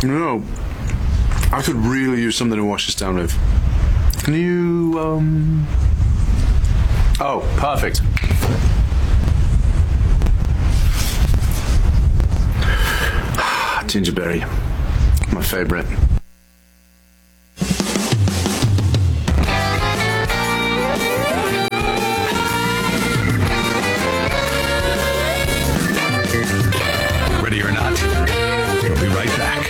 No, I could really use something to wash this down with. Can you, Oh, perfect. Gingerberry, my favorite. Ready or not, we'll be right back.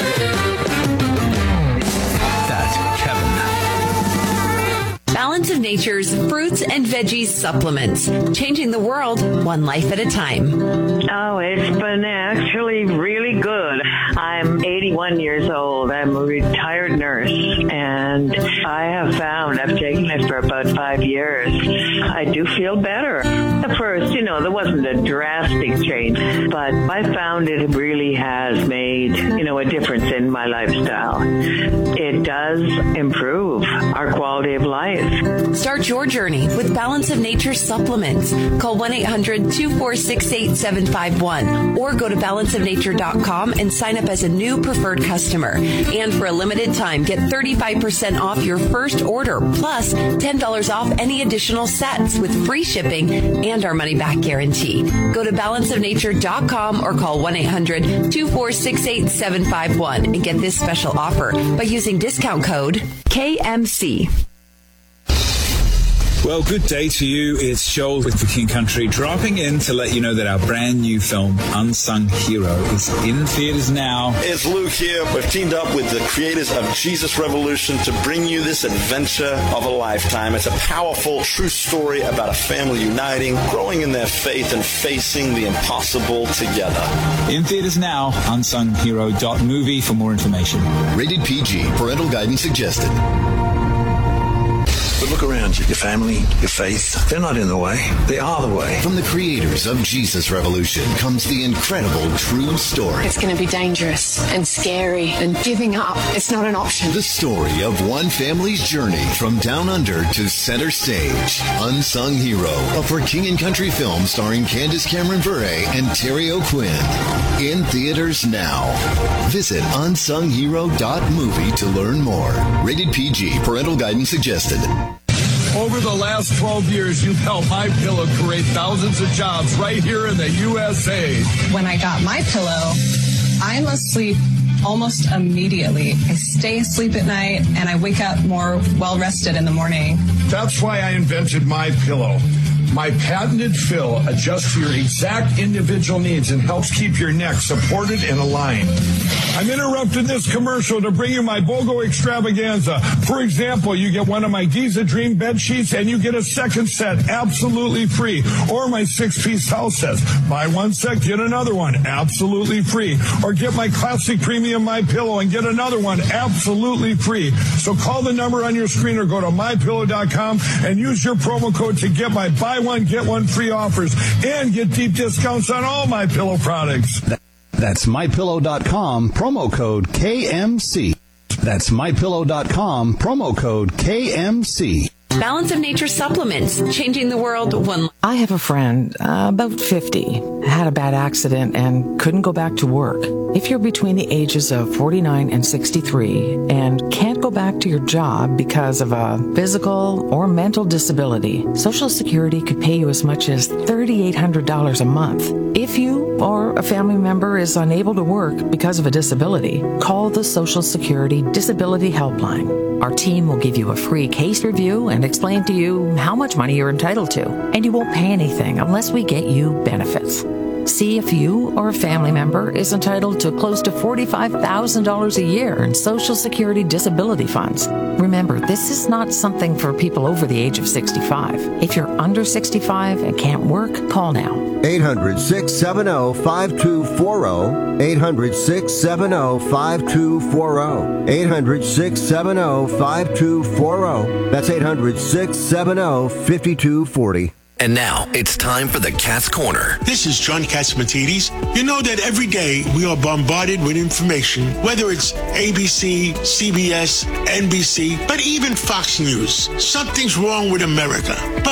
That's Kevin. Balance of Nature's fruits and veggies supplements, changing the world one life at a time. Oh, it's been actually really good. I'm 81 years old. I'm a retired nurse, and I have found, I've taken it for about 5 years, I do feel better. At first, there wasn't a drastic change, but I found it really has made, a difference in my lifestyle. It does improve our quality of life. Start your journey with Balance of Nature supplements. Call 1-800-246-8751 or go to balanceofnature.com and sign up as a new preferred customer. And for a limited time, get 35% off your first order, plus $10 off any additional sets with free shipping and our money-back guarantee. Go to balanceofnature.com or call 1-800-246-8751 and get this special offer by using discount code KMC. Well, good day to you. It's Joel with The King Country, dropping in to let you know that our brand new film, Unsung Hero, is in theaters now. It's Luke here. We've teamed up with the creators of Jesus Revolution to bring you this adventure of a lifetime. It's a powerful, true story about a family uniting, growing in their faith, and facing the impossible together. In theaters now, unsunghero.movie for more information. Rated PG. Parental guidance suggested. But look around you. Your family, your faith, they're not in the way. They are the way. From the creators of Jesus Revolution comes the incredible true story. It's going to be dangerous and scary, and giving up, it's not an option. The story of one family's journey from down under to center stage. Unsung Hero, a For King and Country film starring Candace Cameron Bure and Terry O'Quinn. In theaters now. Visit unsunghero.movie to learn more. Rated PG. Parental guidance suggested. Over the last 12 years, you've helped MyPillow create thousands of jobs right here in the USA. When I got MyPillow, I'm asleep almost immediately. I stay asleep at night, and I wake up more well-rested in the morning. That's why I invented MyPillow. My patented fill adjusts to your exact individual needs and helps keep your neck supported and aligned. I'm interrupting this commercial to bring you my BOGO extravaganza. For example, you get one of my Giza Dream bed sheets and you get a second set absolutely free. Or my 6-piece house sets. Buy one set, get another one absolutely free. Or get my classic premium MyPillow and get another one absolutely free. So call the number on your screen or go to MyPillow.com and use your promo code to get my buy one, get one free offers and get deep discounts on all MyPillow products. That's MyPillow.com, promo code KMC. That's MyPillow.com, promo code KMC. Balance of Nature supplements, changing the world one. I have a friend, about 50, had a bad accident and couldn't go back to work. If you're between the ages of 49 and 63 and can't go back to your job because of a physical or mental disability, Social Security could pay you as much as $3,800 a month. If you or a family member is unable to work because of a disability, call the Social Security Disability Helpline. Our team will give you a free case review and explain to you how much money you're entitled to, and you won't pay anything unless we get you benefits. See if you or a family member is entitled to close to $45,000 a year in Social Security disability funds. Remember, this is not something for people over the age of 65. If you're under 65 and can't work, call now. 800-670-5240. 800-670-5240. 800-670-5240. That's 800-670-5240. And now, it's time for the Cat's Corner. This is John Catsimatidis. You know that every day we are bombarded with information, whether it's ABC, CBS, NBC, but even Fox News. Something's wrong with America. But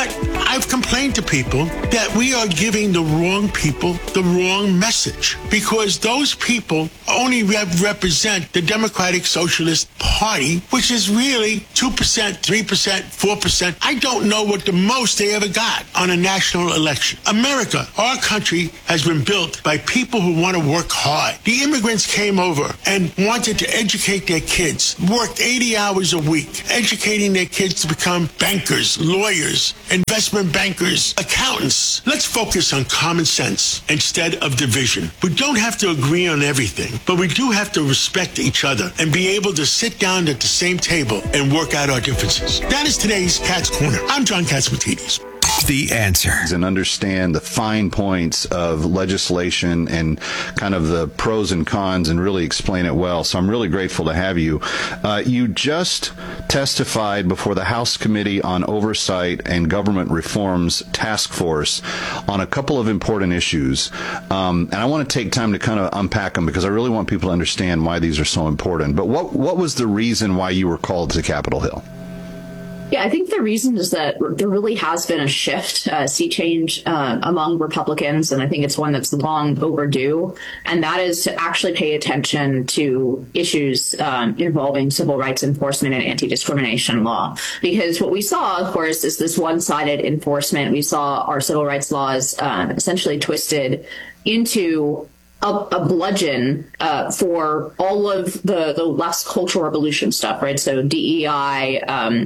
I've complained to people that we are giving the wrong people the wrong message, because those people only represent the Democratic Socialist Party, which is really 2%, 3%, 4%. I don't know what the most they ever got on a national election. America, our country, has been built by people who want to work hard. The immigrants came over and wanted to educate their kids, worked 80 hours a week, educating their kids to become bankers, lawyers, investment bankers, accountants. Let's focus on common sense instead of division. We don't have to agree on everything, but we do have to respect each other and be able to sit down at the same table and work out our differences. That is today's Cat's Corner. I'm John Catsimatidis. The Answer. And understand the fine points of legislation and kind of the pros and cons and really explain it well. So I'm really grateful to have you. You just testified before the House Committee on Oversight and Government Reform's Task Force on a couple of important issues. And I want to take time to kind of unpack them because I really want people to understand why these are so important. But what was the reason why you were called to Capitol Hill? Yeah, I think the reason is that there really has been a shift, sea change among Republicans, and I think it's one that's long overdue, and that is to actually pay attention to issues involving civil rights enforcement and anti-discrimination law. Because what we saw, of course, is this one-sided enforcement. We saw our civil rights laws essentially twisted into a bludgeon for all of the left's cultural revolution stuff, right? So DEI,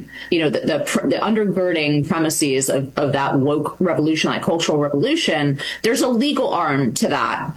the undergirding premises of that woke revolution, that cultural revolution, there's a legal arm to that.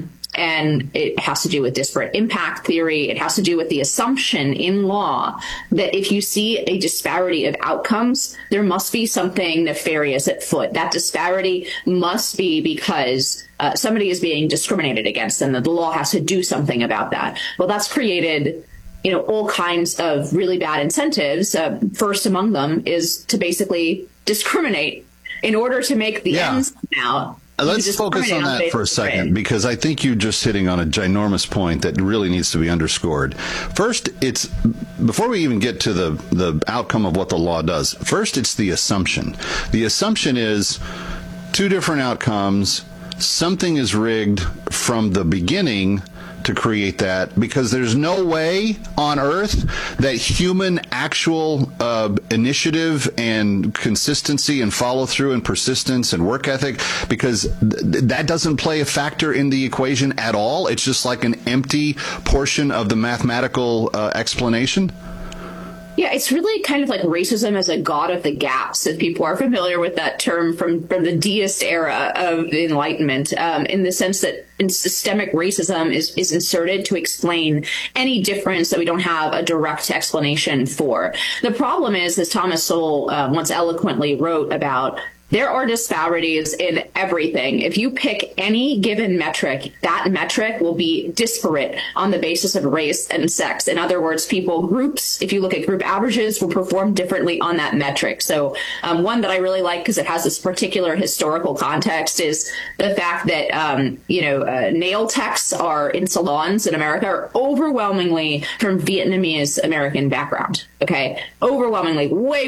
And it has to do with disparate impact theory. It has to do with the assumption in law that if you see a disparity of outcomes, there must be something nefarious at foot. That disparity must be because somebody is being discriminated against, and that the law has to do something about that. Well, that's created all kinds of really bad incentives. First among them is to basically discriminate in order to make the ends come out. Let's focus on that for a second, because I think you're just hitting on a ginormous point that really needs to be underscored. First, before we even get to the outcome of what the law does, first it's the assumption. The assumption is two different outcomes. Something is rigged from the beginning to create that, because there's no way on earth that human actual initiative and consistency and follow through and persistence and work ethic, because that doesn't play a factor in the equation at all. It's just like an empty portion of the mathematical explanation. Yeah, it's really kind of like racism as a god of the gaps, if people are familiar with that term from the deist era of the Enlightenment, in the sense that systemic racism is inserted to explain any difference that we don't have a direct explanation for. The problem is, as Thomas Sowell once eloquently wrote about, there are disparities in everything. If you pick any given metric, that metric will be disparate on the basis of race and sex. In other words, groups, if you look at group averages, will perform differently on that metric. So one that I really like, because it has this particular historical context, is the fact that, nail techs are in salons in America are overwhelmingly from Vietnamese American background. Okay. Overwhelmingly,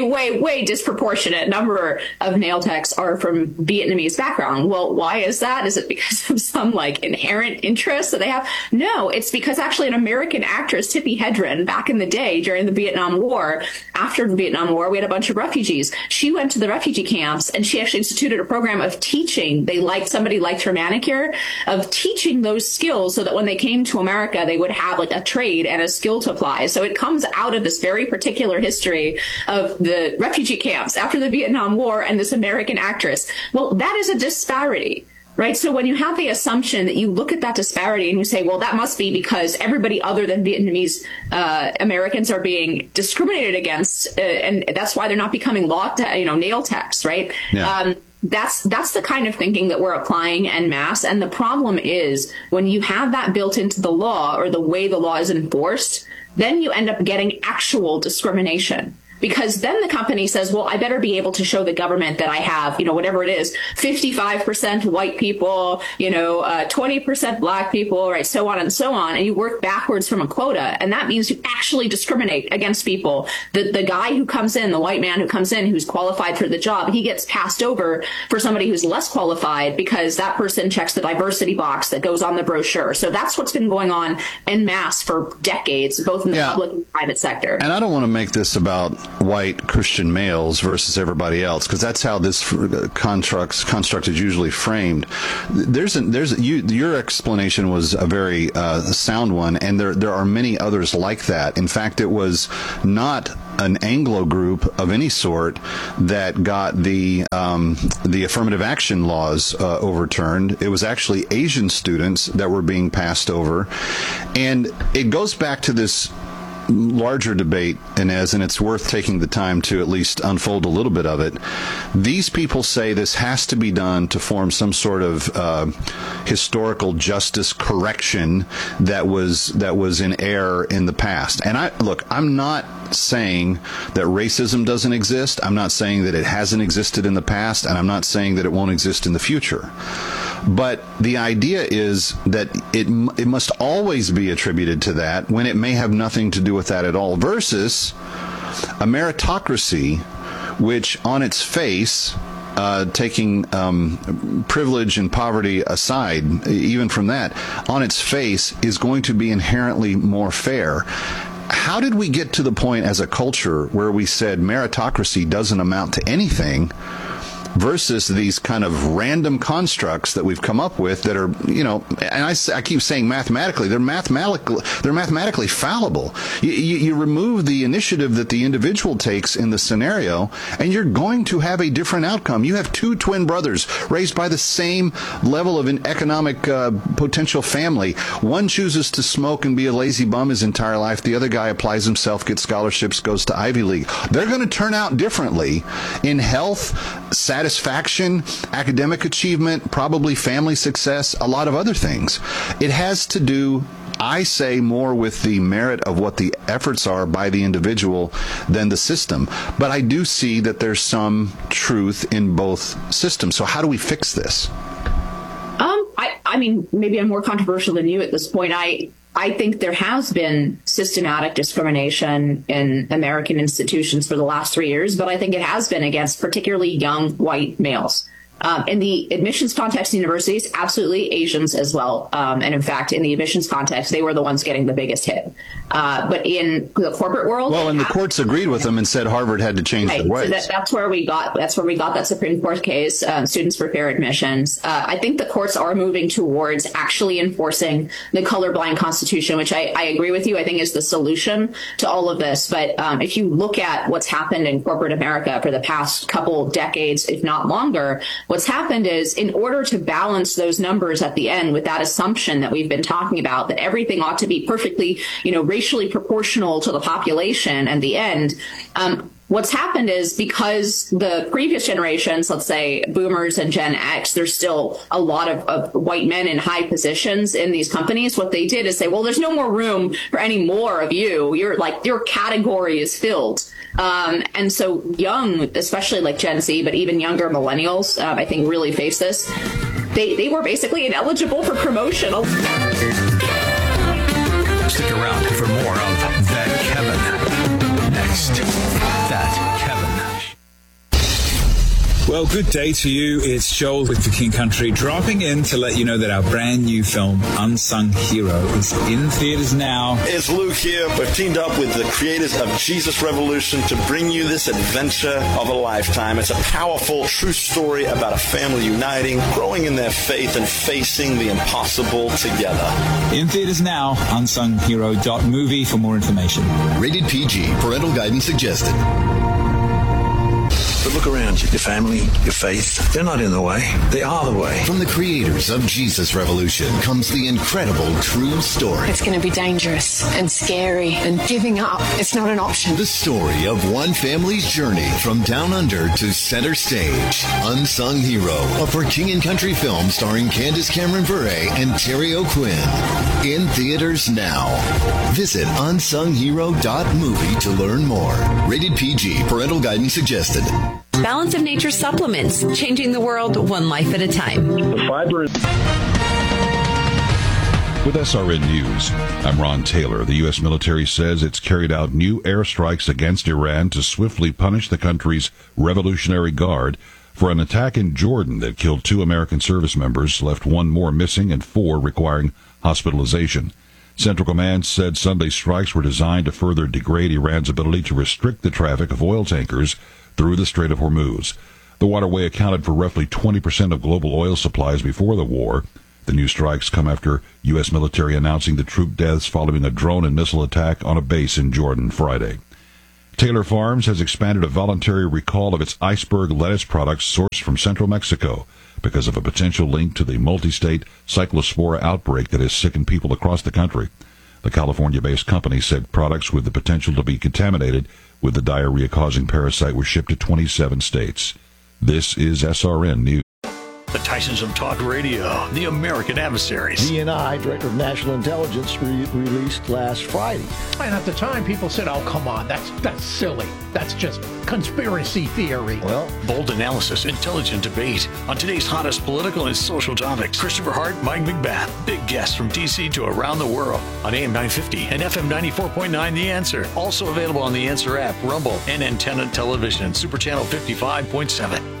way disproportionate number of nail techs are from Vietnamese background. Well, why is that? Is it because of some inherent interest that they have? No, it's because actually an American actress, Tippi Hedren, back in the day during the Vietnam War, after the Vietnam War, we had a bunch of refugees. She went to the refugee camps and she actually instituted a program of teaching. Somebody liked her manicure, of teaching those skills so that when they came to America, they would have a trade and a skill to apply. So it comes out of this very particular history of the refugee camps after the Vietnam War and this American actress. Well, that is a disparity, right? So when you have the assumption that you look at that disparity and you say, well, that must be because everybody other than Vietnamese Americans are being discriminated against, and that's why they're not becoming nail techs, right? Yeah. That's the kind of thinking that we're applying en masse. And the problem is when you have that built into the law or the way the law is enforced, then you end up getting actual discrimination. because then the company says, well, I better be able to show the government that I have, whatever it is, 55% white people, 20% black people, right, so on and so on. And you work backwards from a quota. And that means you actually discriminate against people. The guy who comes in, the white man who comes in, who's qualified for the job, he gets passed over for somebody who's less qualified because that person checks the diversity box that goes on the brochure. So that's what's been going on en masse for decades, both in the public and private sector. And I don't want to make this about white Christian males versus everybody else, because that's how this construct is usually framed. Your explanation was a very sound one, and there are many others like that. In fact, it was not an Anglo group of any sort that got the affirmative action laws overturned. It was actually Asian students that were being passed over. And it goes back to this larger debate, Inez, and it's worth taking the time to at least unfold a little bit of it. These people say this has to be done to form some sort of historical justice correction that was in error in the past. And I'm not saying that racism doesn't exist. I'm not saying that it hasn't existed in the past, and I'm not saying that it won't exist in the future. But the idea is that it must always be attributed to that when it may have nothing to do with that at all, versus a meritocracy, which on its face, taking privilege and poverty aside, even from that, on its face is going to be inherently more fair. How did we get to the point as a culture where we said meritocracy doesn't amount to anything, versus these kind of random constructs that we've come up with that are, and I keep saying mathematically, they're mathematically fallible. You remove the initiative that the individual takes in the scenario, and you're going to have a different outcome. You have two twin brothers raised by the same level of an economic potential family. One chooses to smoke and be a lazy bum his entire life. The other guy applies himself, gets scholarships, goes to Ivy League. They're going to turn out differently in health, satisfaction, academic achievement, probably family success, a lot of other things. It has to do, I say, more with the merit of what the efforts are by the individual than the system. But I do see that there's some truth in both systems. So how do we fix this? I mean, maybe I'm more controversial than you at this point. I think there has been systematic discrimination in American institutions for the last 3 years, but I think it has been against particularly young white males. In the admissions context, universities, absolutely Asians as well. And in fact, in the admissions context, they were the ones getting the biggest hit. But in the corporate world, and the courts agreed with them and said Harvard had to change their ways. So that's where we got that Supreme Court case, Students for Fair Admissions. I think the courts are moving towards actually enforcing the colorblind Constitution, which I agree with you, I think is the solution to all of this. But if you look at what's happened in corporate America for the past couple decades, if not longer, what's happened is, in order to balance those numbers at the end with that assumption that we've been talking about, that everything ought to be perfectly, racially proportional to the population and the end, what's happened is, because the previous generations, let's say boomers and Gen X, there's still a lot of white men in high positions in these companies. What they did is say, well, there's no more room for any more of you. Your category is filled. And so young, especially like Gen Z, but even younger millennials, I think really face this. They were basically ineligible for promotion. Stick around for more of That Kevin. Next, That Kevin. Well, good day to you. It's Joel with The King Country, dropping in to let you know that our brand new film, Unsung Hero, is in theaters now. It's Luke here. We've teamed up with the creators of Jesus Revolution to bring you this adventure of a lifetime. It's a powerful, true story about a family uniting, growing in their faith, and facing the impossible together. In theaters now, unsunghero.movie for more information. Rated PG. Parental guidance suggested. But look around you. Your family, your faith, they're not in the way. They are the way. From the creators of Jesus Revolution comes the incredible true story. It's going to be dangerous and scary, and giving up, it's not an option. The story of one family's journey from down under to center stage. Unsung Hero, a For King and Country film starring Candace Cameron Bure and Terry O'Quinn. In theaters now. Visit unsunghero.movie to learn more. Rated PG. Parental guidance suggested. Balance of Nature supplements, changing the world one life at a time. The fiber. With SRN News, I'm Ron Taylor. The U.S. military says it's carried out new airstrikes against Iran to swiftly punish the country's Revolutionary Guard for an attack in Jordan that killed 2 American service members, left 1 more missing, and 4 requiring hospitalization. Central Command said Sunday's strikes were designed to further degrade Iran's ability to restrict the traffic of oil tankers through the Strait of Hormuz. The waterway accounted for roughly 20% of global oil supplies before the war. The new strikes come after U.S. military announcing the troop deaths following a drone and missile attack on a base in Jordan Friday. Taylor Farms has expanded a voluntary recall of its iceberg lettuce products sourced from central Mexico because of a potential link to the multi-state cyclospora outbreak that has sickened people across the country. The California-based company said products with the potential to be contaminated with the diarrhea-causing parasite were shipped to 27 states. This is SRN News. The Tysons of Talk Radio, the American Adversaries. DNI, Director of National Intelligence, released last Friday. And at the time, people said, oh, come on, that's silly. That's just conspiracy theory. Well, bold analysis, intelligent debate on today's hottest political and social topics. Christopher Hart, Mike McBath, big guests from D.C. to around the world on AM 950 and FM 94.9 The Answer. Also available on The Answer app, Rumble, and Antenna Television, Super Channel 55.7.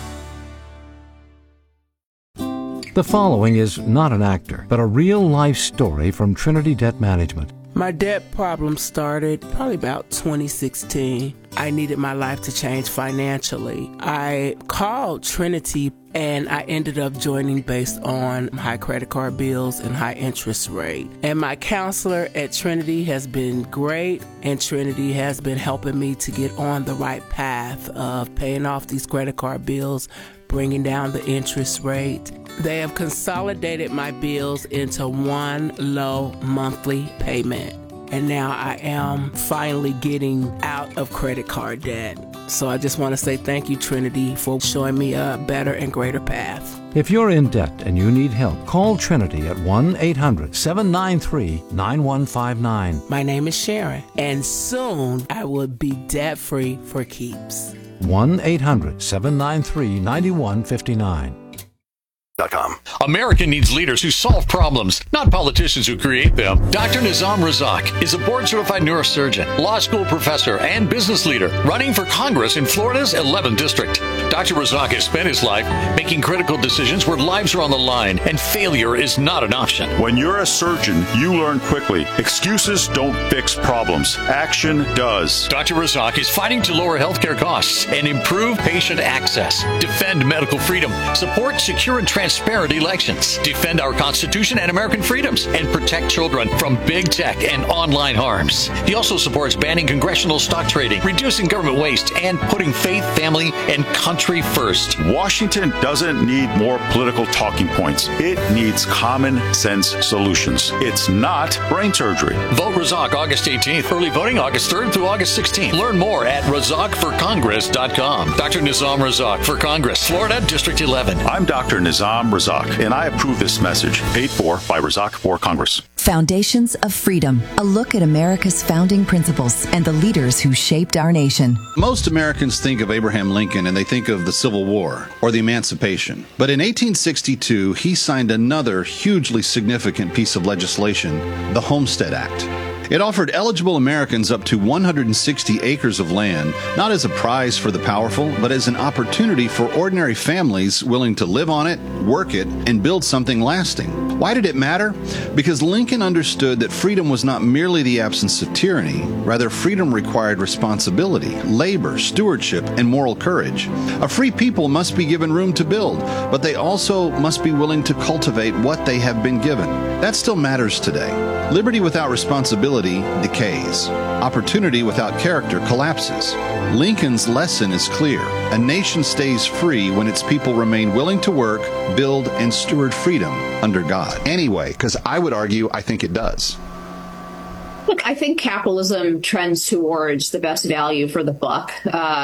The following is not an actor, but a real-life story from Trinity Debt Management. My debt problem started probably about 2016. I needed my life to change financially. I called Trinity and I ended up joining based on high credit card bills and high interest rate. And my counselor at Trinity has been great, and Trinity has been helping me to get on the right path of paying off these credit card bills, bringing down the interest rate. They have consolidated my bills into one low monthly payment. And now I am finally getting out of credit card debt. So I just want to say thank you, Trinity, for showing me a better and greater path. If you're in debt and you need help, call Trinity at 1-800-793-9159. My name is Sharon, and soon I will be debt-free for keeps. 1-800-793-9159. America needs leaders who solve problems, not politicians who create them. Dr. Nizam Razak is a board-certified neurosurgeon, law school professor, and business leader running for Congress in Florida's 11th District. Dr. Razak has spent his life making critical decisions where lives are on the line and failure is not an option. When you're a surgeon, you learn quickly. Excuses don't fix problems. Action does. Dr. Razak is fighting to lower healthcare costs and improve patient access, defend medical freedom, support secure and transparent elections, defend our Constitution and American freedoms, and protect children from big tech and online harms. He also supports banning congressional stock trading, reducing government waste, and putting faith, family, and country first. Washington doesn't need more political talking points. It needs common sense solutions. It's not brain surgery. Vote Razak August 18th. Early voting August 3rd through August 16th. Learn more at razakforcongress.com. Dr. Nizam Razak for Congress, Florida, District 11. I'm Dr. Nizam Razak, and I approve this message, paid for by Razak for Congress. Foundations of Freedom, a look at America's founding principles and the leaders who shaped our nation. Most Americans think of Abraham Lincoln and they think of the Civil War or the Emancipation. But in 1862, he signed another hugely significant piece of legislation, the Homestead Act. It offered eligible Americans up to 160 acres of land, not as a prize for the powerful, but as an opportunity for ordinary families willing to live on it, work it, and build something lasting. Why did it matter? Because Lincoln understood that freedom was not merely the absence of tyranny. Rather, freedom required responsibility, labor, stewardship, and moral courage. A free people must be given room to build, but they also must be willing to cultivate what they have been given. That still matters today. Liberty without responsibility decays. Opportunity without character collapses. Lincoln's lesson is clear. A nation stays free when its people remain willing to work, build, and steward freedom under God. Anyway, because I would argue I think it does. Look, I think capitalism trends towards the best value for the buck.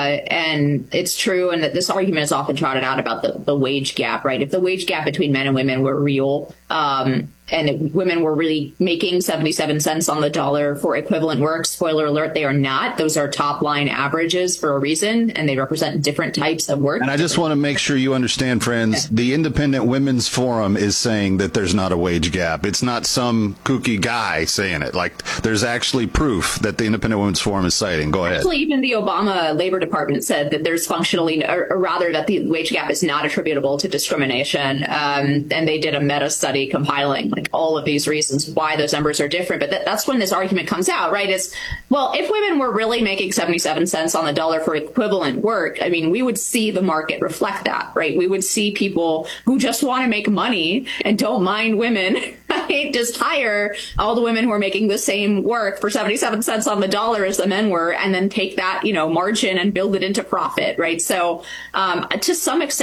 And it's true, and that this argument is often trotted out about the wage gap, right? If the wage gap between men and women were real, and women were really making 77 cents on the dollar for equivalent work. Spoiler alert, they are not. Those are top line averages for a reason, and they represent different types of work. And I just want to make sure you understand, friends, the Independent Women's Forum is saying that there's not a wage gap. It's not some kooky guy saying it. Like, there's actually proof that the Independent Women's Forum is citing. Go ahead. Actually, even the Obama Labor Department said that there's functionally, or rather that the wage gap is not attributable to discrimination. And they did a meta study compiling like all of these reasons why those numbers are different. But that's when this argument comes out, right? Is, well, if women were really making 77 cents on the dollar for equivalent work, I mean, we would see the market reflect that, right? We would see people who just want to make money and don't mind women, right? Just hire all the women who are making the same work for 77 cents on the dollar as the men were, and then take that, margin and build it into profit, right? So to some extent,